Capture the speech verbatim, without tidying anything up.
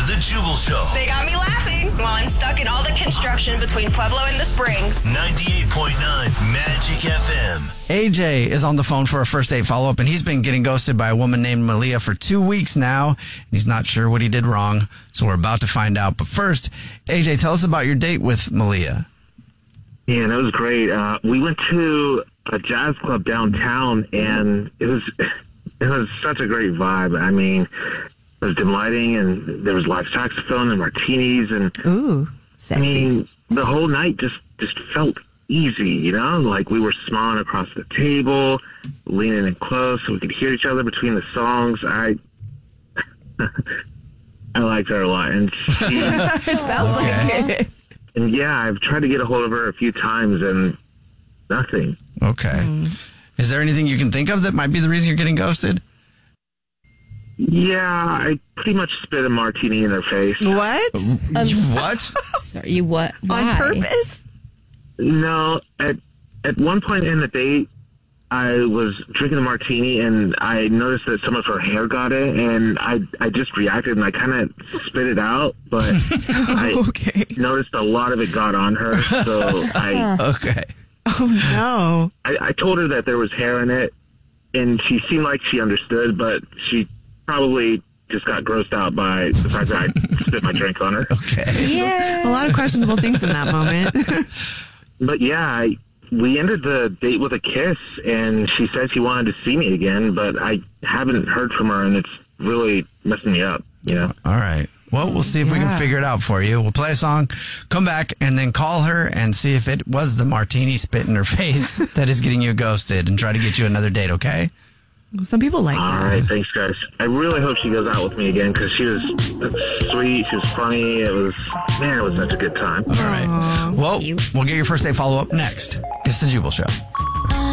The Jubal Show. They got me laughing while I'm stuck in all the construction between Pueblo and the Springs. ninety-eight point nine Magic F M. A J is on the phone for a first date follow-up, and he's been getting ghosted by a woman named Malia for two weeks now. And he's not sure what he did wrong, so we're about to find out. But first, A J, tell us about your date with Malia. Yeah, that was great. Uh, we went to a jazz club downtown, and it was it was such a great vibe. I mean, there was dim lighting, and there was live saxophone and martinis, and Ooh, sexy. I mean, the whole night just just felt easy, you know? Like we were smiling across the table, leaning in close so we could hear each other between the songs. I I liked her a lot, and she, It sounds Okay. like it. and yeah, I've tried to get a hold of her a few times, and nothing. Okay. Is there anything you can think of that might be the reason you're getting ghosted? Yeah, I pretty much spit a martini in her face. What? What? Sorry, you what? On Why? purpose? No, at at one point in the date, I was drinking a martini and I noticed that some of her hair got it, and I I just reacted and I kind of spit it out, but I Okay. noticed a lot of it got on her, so I Okay. Oh, no. I, I told her that there was hair in it, and she seemed like she understood, but she probably just got grossed out by the fact that I spit my drink on her. Okay. Yeah. A lot of questionable things in that moment. But yeah, I, we ended the date with a kiss, and she said she wanted to see me again, but I haven't heard from her, and it's really messing me up, you know? All right. Well, we'll see if we can Yeah. figure it out for you. We'll play a song, come back, and then call her and see if it was the martini spit in her face that is getting you ghosted, and try to get you another date, okay? Some people like All that. right, thanks, guys. I really hope she goes out with me again, because she was sweet, she was funny, it was, man, it was such a good time. All right. Well, Cute. we'll get your first date follow-up next. It's The Jubal Show.